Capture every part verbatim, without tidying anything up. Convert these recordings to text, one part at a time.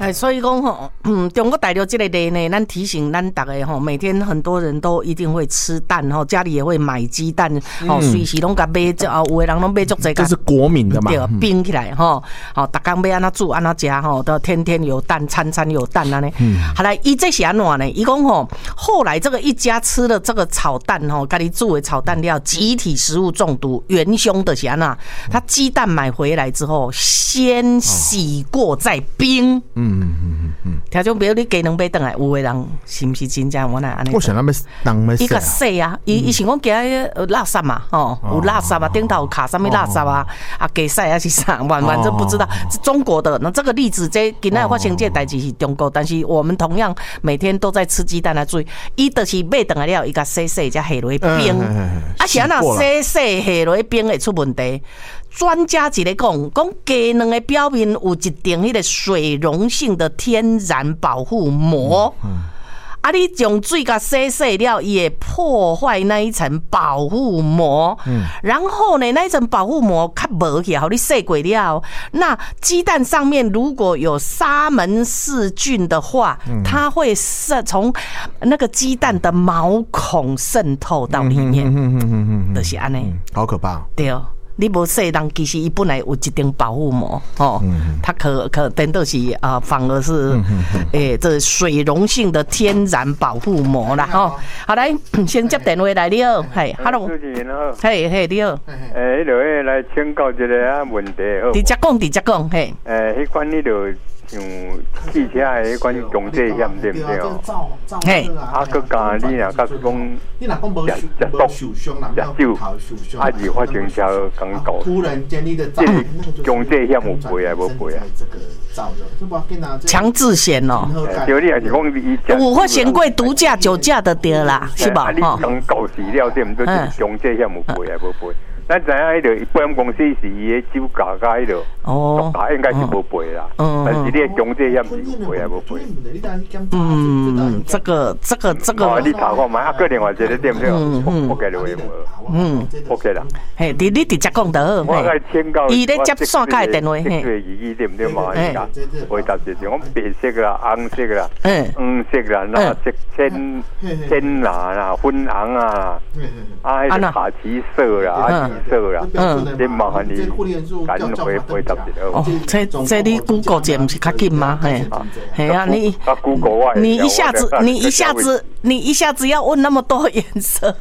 哎，所以讲吼，嗯，中国大陆这个例呢，咱提醒咱大家吼，每天很多人都一定会吃蛋吼，家里也会买鸡蛋，吼，随时拢甲买，啊，有的人拢买足侪， 这是国民的嘛， 对，冰起来吼，好，逐工要安怎煮安怎食吼，都天天有蛋，餐餐有蛋安尼。好来，伊这是安怎呢？伊讲吼，后来这个一家吃了这个炒蛋吼，家己煮的炒蛋料，集体食物中毒，元凶的是安怎？他鸡蛋买回来之后，先洗过再冰。嗯嗯嗯嗯，听种，比如你鸡卵买回来，有的人是不是真正我来安尼？ 我想他们当要伊个洗啊，伊伊想讲加垃圾嘛，吼，有垃圾啊，顶头卡什么垃圾啊，啊，给洗还是啥，完完全不知道。是中国的，那这个例子，这今仔发生这代志是中国，但是我们同样每天都在吃鸡蛋来注意，伊就是买回来了，伊个洗洗才下落冰，啊，是安那洗洗下落冰会出问题。专家一个讲，讲鸡卵的表面有一层迄个水溶性的天然保护膜，啊，你用水甲洗洗了，也破坏那一层保护膜。然后呢，那一层保护膜较无去，好，你洗过了，那鸡蛋上面如果有沙门氏菌的话，它会渗从那个鸡蛋的毛孔渗透到里面，就是安尼， 好可怕。 对。你无洗人，其实伊本来有一层保护膜哦，它可可等到是啊、呃，反而是诶，这、欸、水溶性的天然保护膜啦吼。好来，先接电话来你好，嘿 ，Hello， 主持人好， 嘿嘿你好， 诶，迄落来请教一个啊问题好， 直接讲直接讲，嘿， 诶，迄款迄落像汽车诶，迄款强制险对不对哦？ 嘿， 啊，佮加你若甲讲， 你若讲无食毒、食酒，啊，而发生车讲告， 突然间你的这强制险有赔啊？无赔啊？ 强制险哦， 对，你还是讲伊有发生过毒驾、酒驾的对啦，是吧？ 啊，你讲告死了，对毋对？强制险有赔啊？无赔。咱知影迄个保险公司是伊的酒驾甲迄个毒驾应该是无赔啦，但是你的强制险是有赔啊无赔。 嗯，这个这个这个， 哦，你查看嘛，啊，个另外一个对不对？嗯 ，OK 了，嗯 ，OK 啦。 嘿，你你直接讲得好。 我来请教， 伊咧接线卡的电话，嘿， 对，伊对不对嘛？伊讲回答就是讲白色啦、红色啦、黄色啦、那色浅浅蓝啦、粉红啊，啊，迄个卡其色啦，啊。色啦，嗯，你麻烦你赶回回答一下。 哦，这这你 Google 这不是较紧吗？嘿，嘿啊，你你一下子你一下子你一下子要问那么多颜色。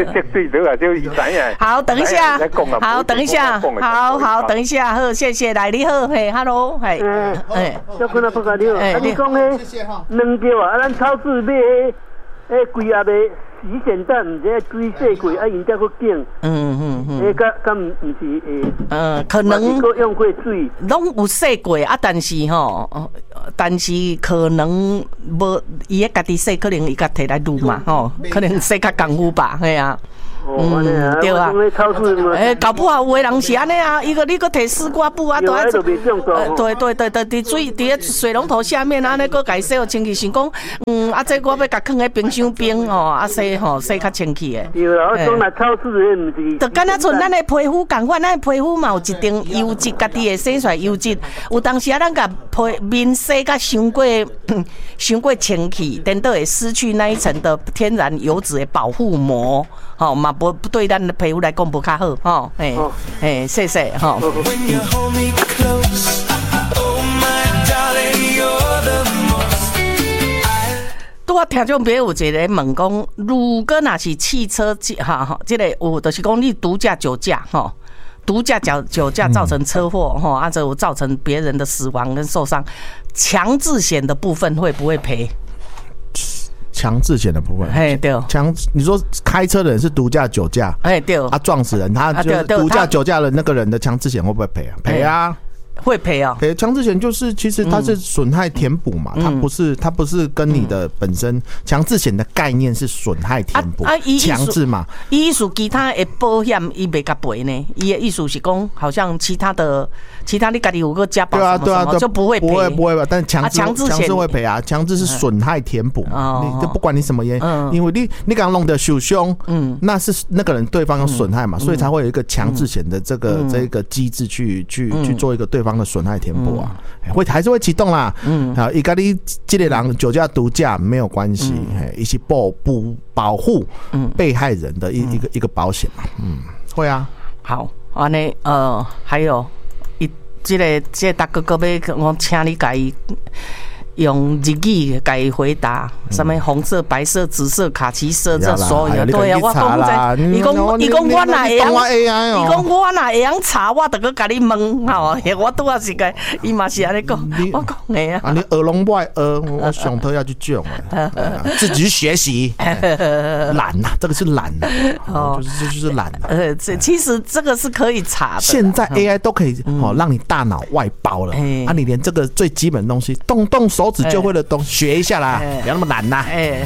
好，等一下，好，等一下，好好，等一下，好，谢谢，来你好，嘿 ，Hello， 嘿， 哎，小坤啊，不该你好，啊，你讲嘿，两条啊，咱超市买迄，迄贵啊卖。洗剪蛋唔知水洗过，啊，因才去拣。嗯嗯嗯。诶，甲甲唔唔是诶。嗯， 可能。 个用过水。 拢有洗过啊，但是吼，但是可能无伊个家己洗，可能伊家摕来卤嘛，吼，可能洗较功夫吧，系啊。 嗯，对啊。 诶，搞不好有的人是安尼啊，伊个你个摕丝瓜布啊，都爱做。对对对对，伫水伫个水龙头下面安尼个家洗好清气，想讲，嗯，啊，这我要甲放喺冰箱冰哦，啊洗吼洗较清气诶。 对啦，我讲那超市诶，毋是。 就敢若像咱诶皮肤共款，咱诶皮肤嘛有一定油脂，家己会洗出来油脂。有当时啊，咱甲皮面洗甲伤过伤过清气，等到会失去那一层的天然油脂的保护膜，吼嘛。不不对，咱的皮肤来讲不较好，吼，哎哎，谢谢，吼。拄啊，听众朋友有一个问讲，如果若是汽车哈哈，这个有就是讲你毒驾、酒驾，吼，毒驾、酒酒驾造成车祸，吼，啊，这有造成别人的死亡跟受伤，强制险的部分会不会赔？ 强制险的部分， 哎对， 强你说开车的人是毒驾酒驾， 哎对， 他撞死人，他就是毒驾酒驾的那个人的强制险会不会赔啊？赔啊。 会赔啊， 赔强制险就是其实它是损害填补嘛，它不是它不是跟你的本身强制险的概念是损害填补，强制嘛。 意思其他的保险伊袂甲赔呢，伊的意思是讲好像其他的其他你家己有个加保什么什么就不会赔， 不会不会吧？但强制强制会赔啊，强制是损害填补，你就不管你什么原因，因为你你刚刚弄的受伤，嗯，那是那个人对方有损害嘛，所以才会有一个强制险的这个这个机制去去去做一个对方方的损害填补啊，嗯、会还是会启动啦。嗯，好，伊跟你这个人酒驾毒驾没有关系，哎、嗯，一起保保保护被害人的一、嗯、一个一个保险嘛。嗯，会啊。 好，安尼呃，还有一这个这个大哥哥要我请你甲伊。用日语给回答，什么红色、白色、紫色、卡其色，这所有对啊，我讲在，伊讲伊讲我哪会样，伊讲我哪会样查，我得去甲你问吼，我拄啊是个，伊嘛是安尼讲，我讲诶啊， 啊你学拢不爱学，我上头要去讲啊，自己去学习，懒呐，这个是懒呐，哦，就是这就是懒。 呃，这其实这个是可以查的， 现在 A I 都可以哦，让你大脑外包了，啊，你连这个最基本的东西，动动手。手指就会的东西，学一下啦，不要那么懒啦。哎，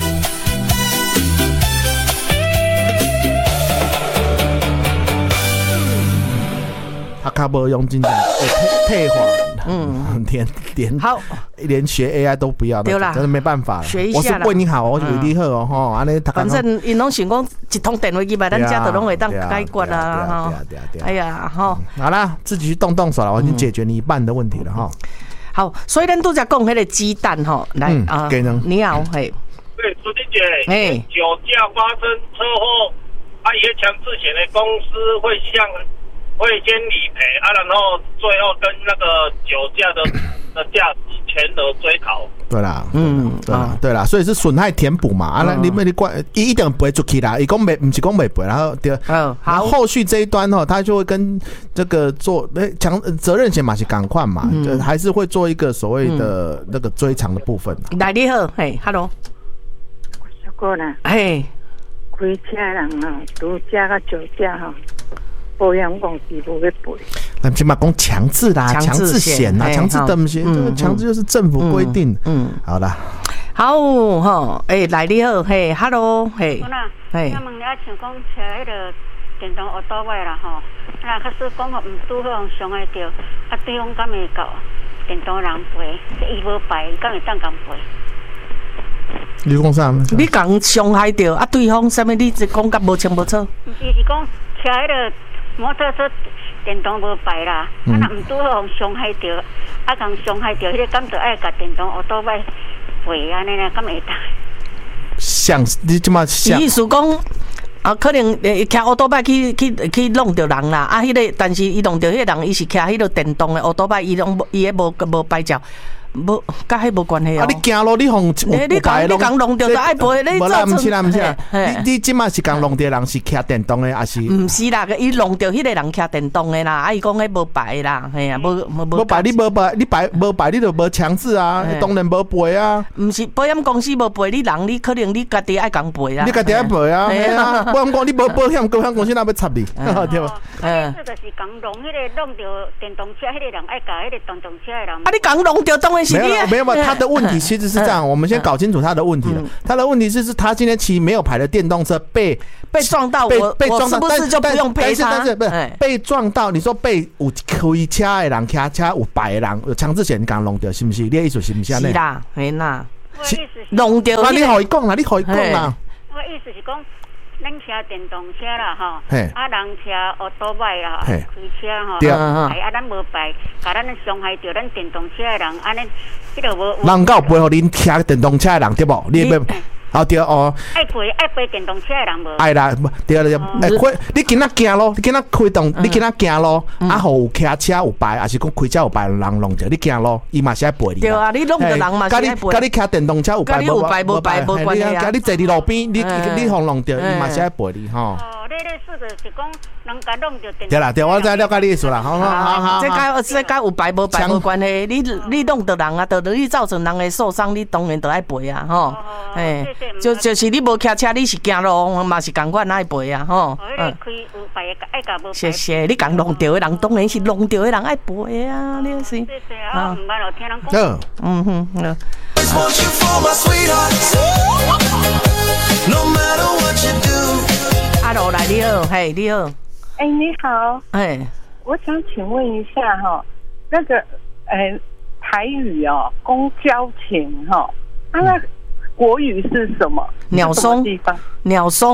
他卡不用进来退化，嗯，连连好， 连学 A I 都不要，真的没办法了。 学一下， 我是为你好，我是为你好哦，吼，安尼反正因拢想讲一通电话去吧，咱家都拢会当解决啦，哈。哎呀，哈， 好啦，自己去动动手了，我已经解决你一半的问题了哈。 好，所以咱都在讲迄个鸡蛋吼，来、嗯、啊，你好，嘿， 对，朱婷姐，哎，酒驾发生车祸，啊，也强制险的公司会向会先理赔啊，然后最后跟那个酒驾的的驾驶全额追讨。 对啦，嗯，对啦，对啦，所以是损害填补嘛，啊，你们你管一一定不会出去啦，一共没不是讲没赔，然后对，嗯，好，后续这一端哈，他就会跟这个做强责任险嘛是赶快嘛，嗯、还是会做一个所谓的那个追偿的部分。 来你好，嘿 ，hello， 小哥呢？ 嘿， 开车人啊，毒驾甲酒驾哈。保险公司不会赔， 那起码讲强制啦，强制险啦，强制东西，这个强制就是政府规定。嗯，好啦， 好吼，诶，来你好，嘿 ，hello， 嘿， 嘿，我问你啊，像讲车迄个电动奥多麦啦吼，啊，假使讲唔拄好伤害到，啊，对方敢会到电动人赔，伊无赔，敢会当共赔？ 你讲啥？ 你讲伤害到啊，对方啥物？你只讲甲无清无楚？ 毋是是讲车迄个。摩托车电动无牌啦，啊若毋拄好伤害到，啊共伤害到，迄个敢就爱甲电动奥多麦赔安尼啦，敢会当？ 像你即马想， 意思讲啊，可能诶骑奥多麦去去去弄着人啦，啊，迄个但是伊弄着迄个人，伊是骑迄个电动的奥多麦，伊拢伊迄无无牌照。无，甲迄无关系哦。 啊，你行路你互你讲你讲弄着就爱赔，你无啦，毋是啦，毋是啦。你你即马是讲弄着人是骑电动的，还是？ 毋是啦，伊弄着迄个人骑电动的啦。啊，伊讲迄无牌啦，嘿啊，无无无牌，你无牌，你牌无牌，你就无强制啊，当然无赔啊。 毋是保险公司无赔，你人你可能你家己爱共赔啊。 你家己爱赔啊，系啊。保险公司你无保险，保险公司哪要插你？ 对吧？嗯。这就是讲弄迄个弄着电动车，迄个人爱甲迄个电动车的人。 啊，你讲弄着当然是你。 没有没有。他的问题其实是这样，我们先搞清楚他的问题了。他的问题是，是他今天骑没有牌的电动车被被撞到， 被被撞到， 是不是就不用赔他？ 但是不是被撞到？你说被有开车的人、开车有牌的人有强制险，你刚弄掉是不是？你的意思是不是？ 是啦，是啦，弄掉。 那你可以讲啦，你可以讲啦。 我意思是讲。咱骑电动车啦吼，啊人骑奥多麦啦，开车吼，哎啊咱无牌，甲咱伤害到咱电动车的人，安尼，迄个无。 人到背后恁骑电动车的人对无？你要。好对哦， 爱赔爱赔电动车的人无？ 爱啦，对啦，哎，开你今仔行咯，你今仔开动，你今仔行咯，啊，好有骑车有牌，还是讲开车有牌人弄着，你行咯，伊嘛是爱赔你。 对啊，你弄着人嘛是爱赔。 甲你骑电动车有牌无？牌无牌无关系啊。 你坐伫路边，你你互弄着，伊嘛是爱赔你吼。 哦，你咧说就是讲人甲弄着电。 对啦，对，我知了解你意思啦，好好好好。 这甲这甲有牌无牌无关系，你你弄着人啊，就你造成人的受伤，你当然就爱赔啊，吼。哎，就就是你。无骑车，你是行路嘛是共款爱赔啊吼。 嗯，开有牌的爱甲无牌。 谢谢，你讲弄掉的人当然是弄掉的人爱赔啊，你是。 谢谢啊，唔捌咯，听人讲。 嗯哼，嗯。Hello， 来你好，嘿，你好。 哎，你好。 哎， 我想请问一下哈，那个呃台语哦，公交钱哈，啊那。国语是什么？ 鸟松，鸟松，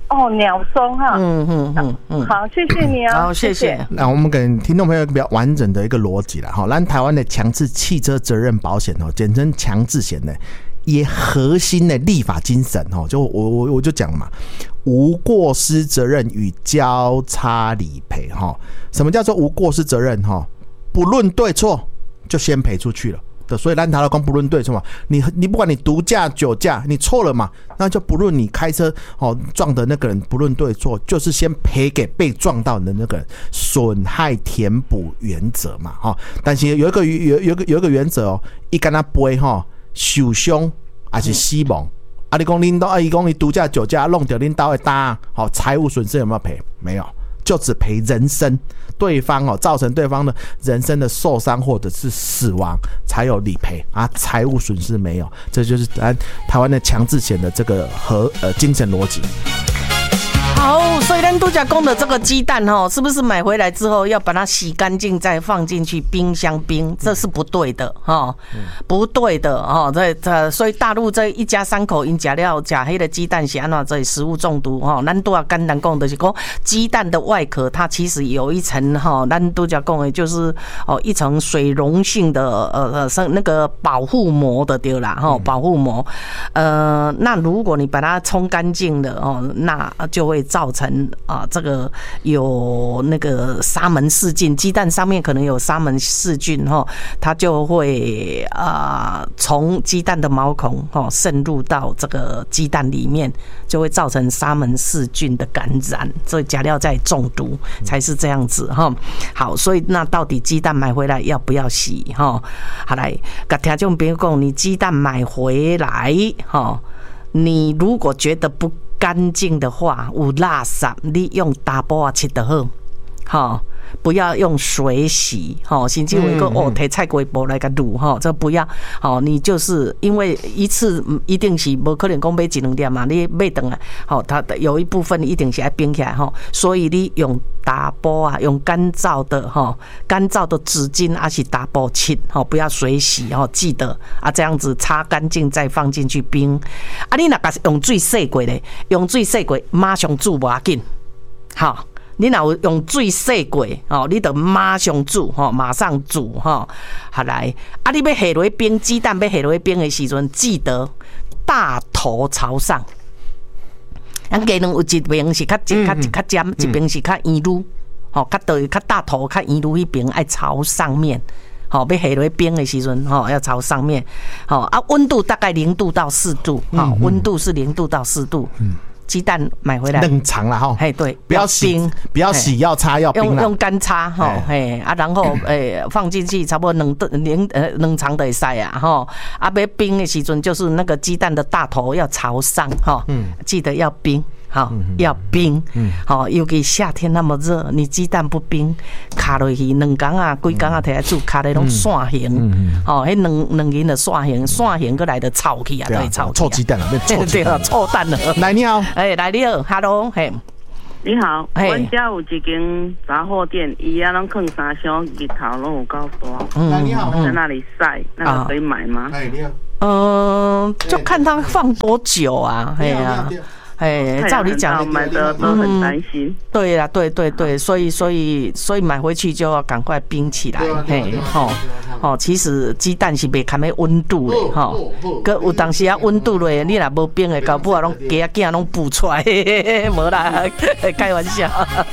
哦，鸟松哈。 嗯嗯嗯嗯。 好，谢谢你啊。 好，谢谢。 那我们给听众朋友比较完整的一个逻辑啦，哈，咱台湾的强制汽车责任保险哦，简称强制险的，也核心的立法精神哦，就我我我就讲嘛，无过失责任与交叉理赔哈。什么叫做无过失责任哈？不论对错，就先赔出去了。所以咱台湾讲不论对错嘛，你你不管你毒驾酒驾，你错了嘛，那就不论你开车哦撞的那个人，不论对错，就是先赔给被撞到的那个人，损害填补原则嘛，哈、哦。但是有一个有有一个有一个原则哦，一跟他赔哈受伤还是死亡，嗯、啊你讲领导啊，伊讲你毒驾酒驾弄掉领导的单，好、哦、财务损失有没有赔？没有。就只赔人身，对方哦造成对方的人身的受伤或者是死亡才有理赔啊，财务损失没有，这就是台湾的强制险的这个和呃精神逻辑。 好，所以咱度假讲的这个鸡蛋哦，是不是买回来之后要把它洗干净再放进去冰箱冰？这是不对的哈，不对的哈。这这，所以大陆这一家三口因吃了吃黑的鸡蛋是安怎这食物中毒哈？咱都要简单讲的是讲鸡蛋的外壳它其实有一层哈，咱度假讲的就是哦一层水溶性的呃呃那个保护膜的对啦哈，保护膜。呃，那如果你把它冲干净了哦，那就会造成啊，这个有那个沙门氏菌，鸡蛋上面可能有沙门氏菌哈，它就会啊从鸡蛋的毛孔哈渗入到这个鸡蛋里面，就会造成沙门氏菌的感染，所以假料在中毒才是这样子哈。好，所以那到底鸡蛋买回来要不要洗哈？好来，跟听众朋友讲，你鸡蛋买回来哈，你如果觉得不干净的话，有垃圾，你用打包啊切就好，好，不要用水洗，好，甚至有一个哦，提菜龟煲来个卤哈，这不要，好，你就是因为一次一定是不可能讲买一两点嘛，你买回来，好，它有一部分一定是要冰起来哈，所以你用打包啊，用干燥的哈，干燥的纸巾还是打包切，好，不要水洗哦，记得啊，这样子擦干净再放进去冰，啊，你那个用水洗过嘞，用水洗过马上煮不要紧，好。你若有用水洗过哦，你就马上煮吼，马上煮吼，好来啊！你要下落冰鸡蛋，要下落冰的时阵，记得大头朝上。咱鸡卵有一边是较较较尖，一边是较圆溜，吼，较对较大头较圆溜迄边爱朝上面。好，要下落冰的时阵，吼要朝上面。好啊，温度大概零度到四度，哈，温度是零度到四度。嗯。鸡蛋买回来冷藏了哈， 嘿对， 不要洗，不要洗，要擦要冰用用干擦哈，嘿啊，然后诶放进去差不多冷冷呃冷藏的塞啊哈，啊要冰的时阵就是那个鸡蛋的大头要朝上哈，嗯，记得要冰。好，要冰，好，尤其夏天那么热，你鸡蛋不冰，卡落去两天啊，几天啊，摕来煮，卡在拢散形，好，迄两两斤的散形，散形过来的臭气啊，对，臭臭鸡蛋啊，变臭对啊，臭蛋了。 来你好， 哎，来你好 ，Hello， 嘿， 你好，阮家有一间杂货店，伊啊拢放三箱，日头拢有够大。 嗯，你好， 在那里晒，那个可以买吗？ 哎，你好。 嗯，就看它放多久啊，哎呀。哎，照理讲， 买的都很担心。 嗯、对啦，对对对，所以所以所以买回去就要赶快冰起来。嘿，吼吼，其实鸡蛋是袂看咩温度嘞，吼。佮有当时啊温度嘞，你若无冰的，搞不好拢鸡仔囝拢孵出来，无啦，开玩笑。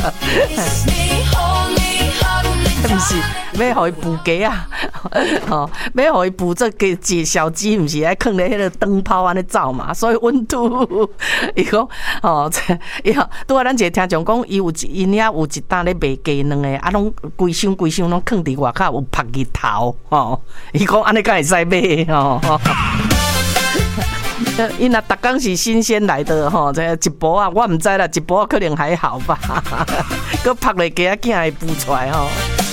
不是，要互伊孵鸡啊，吼，要互伊孵这个鸡小鸡，毋是爱放咧迄个灯泡安尼走嘛，所以温度，伊讲，吼，伊吼，拄啊，咱一个听众讲，伊有因遐有一单咧卖鸡卵的，啊，拢规箱规箱拢放伫外口有晒日头，吼，伊讲安尼敢会使买，吼。因若逐工是新鲜来的吼，这一包啊，我毋知啦，一包可能还好吧，佮晒咧鸡仔囝会孵出来吼。